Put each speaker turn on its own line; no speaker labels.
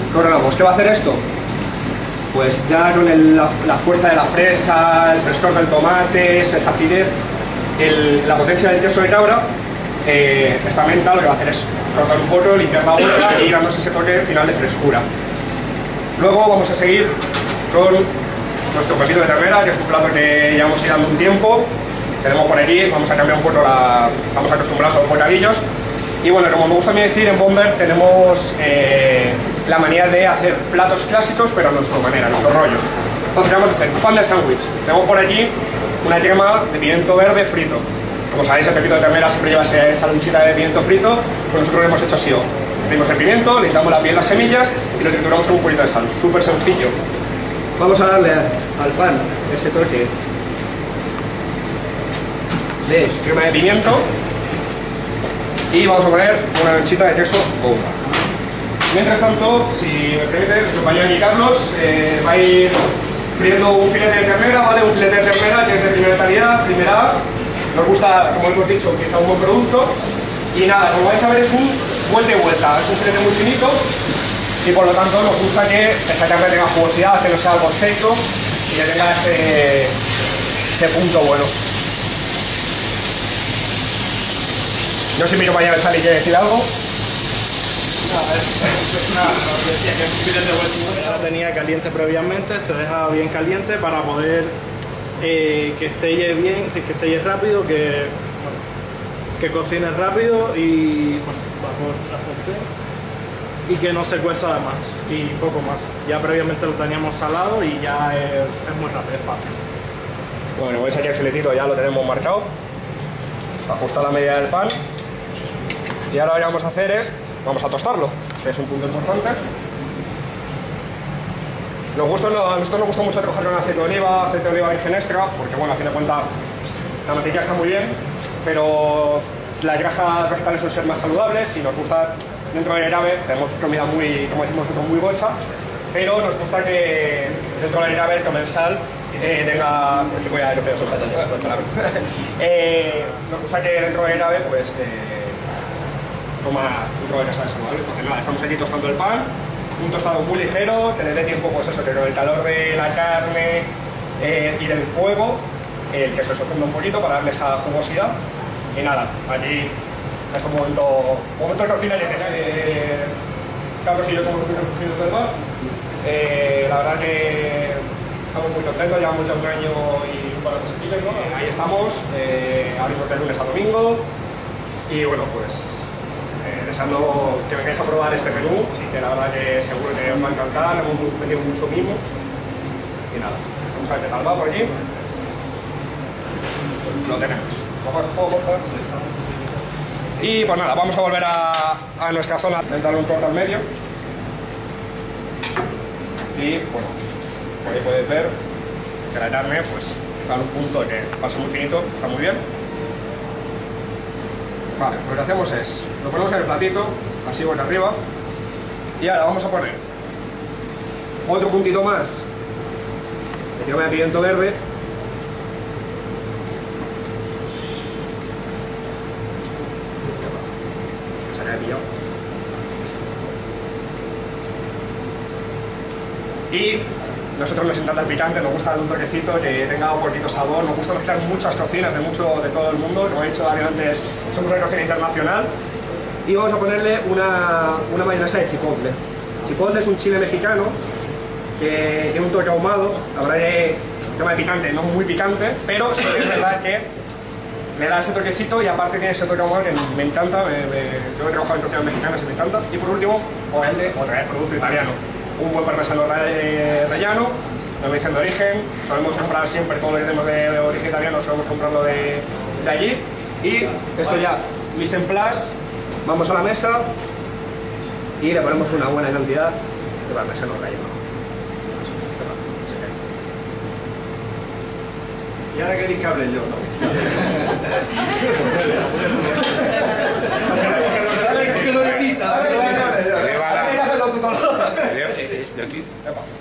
Coronamos. ¿Qué va a hacer esto? Pues ya con la fuerza de la fresa, el frescor del tomate, esa acidez, la potencia del queso de cabra, esta menta lo que va a hacer es cortar un poco, limpiar la boca y darnos ese toque final de frescura. Luego vamos a seguir con nuestro pepito de ternera, que es un plato que llevamos tirando un tiempo. Tenemos por aquí, vamos a cambiar un poco vamos a acostumbrarnos a los bocadillos. Y bueno, como me gusta a mí decir, en Bomber tenemos la manía de hacer platos clásicos, pero a nuestra manera, a nuestro rollo. Entonces vamos a hacer pan de sándwich. Tenemos por aquí una crema de pimiento verde frito. Como sabéis, el pepito de ternera siempre lleva esa lonchita de pimiento frito, pues nosotros lo hemos hecho así. Abrimos el pimiento, le quitamos la piel, las semillas y lo trituramos con un poquito de sal. Súper sencillo. Vamos a darle al pan ese toque de crema de pimiento y vamos a poner una lonchita de queso Gouda. Mientras tanto, si me permite, nuestro compañero aquí Carlos va a ir friendo un filete de ternera, ¿vale? Un filete de ternera que es de primera calidad, primera A. Nos gusta, como hemos dicho, que está un buen producto. Y nada, como vais a ver, es un vuelta y vuelta, es un filete muy finito y por lo tanto nos gusta que esa carne tenga jugosidad, que no sea algo seco y que tenga ese punto bueno. No sé si mi compañero Sally quiere decir algo.
Ya la tenía caliente previamente, se deja bien caliente para poder que selle bien, que selle rápido, que cocine rápido y bueno, bajo la función y que no se cueza de más y poco más. Ya previamente lo teníamos salado y ya es muy rápido, es fácil.
Bueno, veis aquí el filetito, ya lo tenemos marcado. Ajusta la medida del pan. Y ahora lo que vamos a hacer es, vamos a tostarlo, que es un punto importante. A nosotros nos gusta mucho trabajar con aceite de oliva virgen extra, porque bueno, a fin de cuentas la mantequilla está muy bien, pero las grasas vegetales suelen ser más saludables y nos gusta, dentro del ARABE tenemos comida muy, como decimos nosotros, muy gocha, pero nos gusta que dentro del ARABE el comensal tenga... Nos gusta que dentro del ARABE pues toma un trozo de grasa saludable. Entonces nada, estamos aquí tostando el pan, un tostado muy ligero, tenerle tiempo pues eso, que con el calor de la carne y del fuego, el queso se funda un poquito para darle esa jugosidad. Y nada, aquí en este momento de cocina Carlos y yo somos muy conocidos del bar. La verdad que estamos muy contentos, llevamos ya un año y un par de cosillas, ¿no? Ahí estamos, abrimos de lunes a domingo y bueno, pues deseando que vengáis a probar este menú, que la verdad que seguro que os va a encantar, le hemos metido mucho mimo y nada, vamos a ver qué tal va por aquí. Lo tenemos. Y pues nada, vamos a volver a nuestra zona, darle un corte al medio. Y bueno, como ahí podéis ver que la carne pues está en un punto que pasa muy finito, está muy bien. Vale, lo que hacemos es, lo ponemos en el platito, así boca arriba, y ahora vamos a poner otro puntito más de crema de pimiento verde. Y nosotros nos encanta el picante, nos gusta un toquecito que tenga un poquito sabor, nos gusta mezclar muchas cocinas de todo el mundo, como he dicho David antes, somos una cocina internacional. Y vamos a ponerle una mayonesa de chipotle. Chipotle es un chile mexicano que tiene un toque ahumado, la verdad que el tema de picante no es muy picante, pero sí que es verdad que le da ese toquecito y aparte tiene ese toque ahumado que me encanta, yo he trabajado en cocinas mexicanas y me encanta. Y por último, obviamente, otra vez producto italiano. Un buen parmesano rellano, denominación de origen, solemos comprar siempre todo lo que tenemos de origen italiano, solemos comprarlo de allí. Y esto ya, mise en place, vamos a la mesa y le ponemos una buena cantidad de parmesano relleno.
Y ahora queréis que hable yo, ¿no? Que lo repita.
De aquí.